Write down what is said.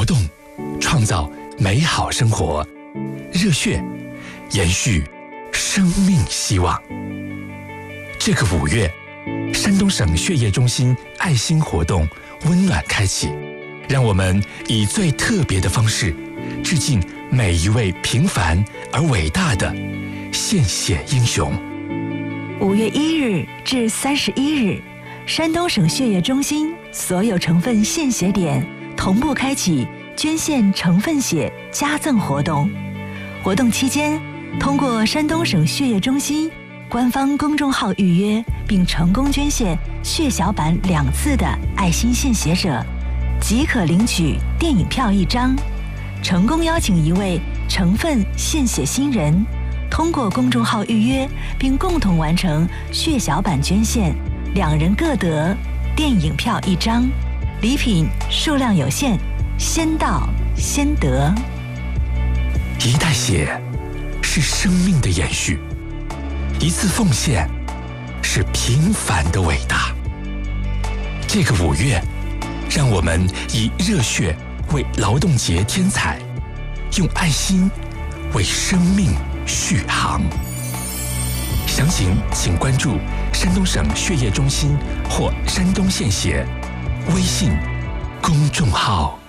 动，创造美好生活，热血延续生命希望。这个5月，山东省血液中心爱心活动温暖开启，让我们以最特别的方式致敬每一位平凡而伟大的献血英雄。 5月1日至31日，山东省血液中心所有成分献血点同步开启捐献成分血加赠活动。活动期间，通过山东省血液中心官方公众号预约并成功捐献血小板2次的爱心献血者，即可领取电影票1张。成功邀请一位成分献血新人，通过公众号预约并共同完成血小板捐献，2人各得电影票1张。礼品数量有限，先到先得。 一袋血是生命的延续，一次奉献是平凡的伟大。这个5月，让我们以热血为劳动节添彩，用爱心为生命续航。详情请关注山东省血液中心或山东献血微信公众号。